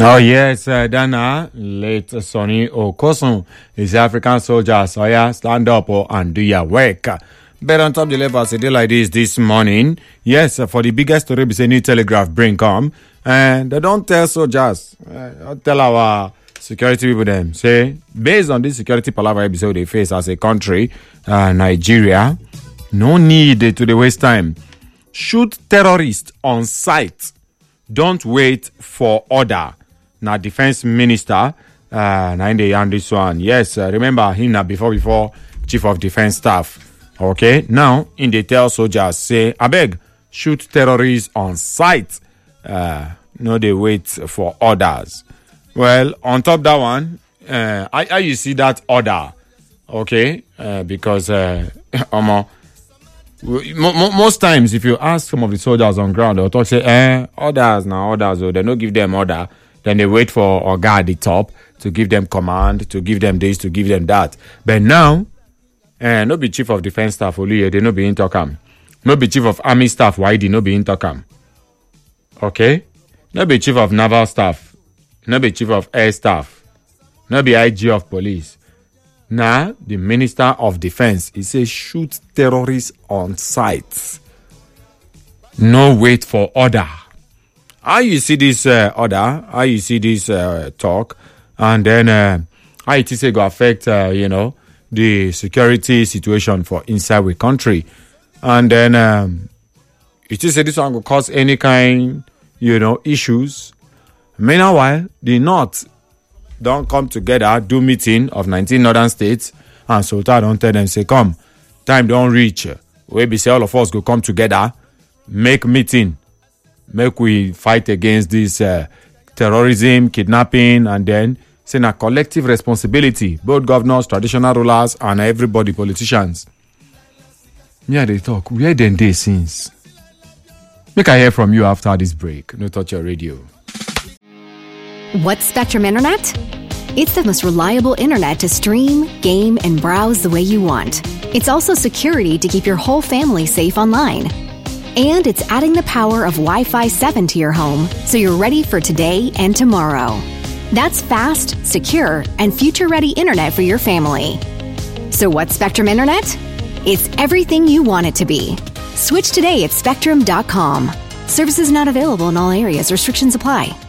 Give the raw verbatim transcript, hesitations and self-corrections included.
Oh, yes, uh, Dana, late Sonny Okosun is African soldier. So, yeah, stand up oh, and do your work. But on top of the level, as a day like this this morning, yes, uh, for the biggest story, it's a New Telegraph bring come. And they don't tell soldiers, uh, tell our security people them, say, based on this security palaver episode they face as a country, uh, Nigeria, no need to the waste time. Shoot terrorists on sight. Don't wait for order. Now, defense minister, uh, now in the and this one, yes, uh, remember him now before before chief of defense staff. Okay, now in the tell soldiers say, I beg, shoot terrorists on sight. Uh, no, they wait for orders. Well, on top of that one, uh, I, I you see that order, okay, uh, because uh, um, most times if you ask some of the soldiers on ground, they'll talk say, eh, orders now, orders, or they don't give them order. Then they wait for Oga at the top to give them command, to give them this, to give them that. But now, uh, no be chief of defense staff, Oluye, they no be intercom. No be chief of army staff, why they no be intercom. Okay? No be chief of naval staff. No be chief of air staff. No be I G of police. Now, the minister of defense, he says shoot terrorists on sight. No wait for order. How you see this uh, order, how you see this uh, talk, and then uh, how it is going to affect, uh, you know, the security situation for inside the country. And then um, it is this one will cause any kind, you know, issues. Meanwhile, the North don't come together, do meeting of nineteen northern states, and Sultan don't tell them, say, come, time don't reach. We be say all of us go come together, make meeting. Make we fight against this uh, terrorism, kidnapping, and then say a collective responsibility. Both governors, traditional rulers, and everybody, politicians. Yeah, they talk. Where then they since? Make I hear from you after this break. No touch your radio. What's Spectrum Internet? It's the most reliable internet to stream, game, and browse the way you want. It's also security to keep your whole family safe online. And it's adding the power of Wi-Fi seven to your home, so you're ready for today and tomorrow. That's fast, secure, and future-ready internet for your family. So what's Spectrum Internet? It's everything you want it to be. Switch today at spectrum dot com. Services not available in all areas. Restrictions apply.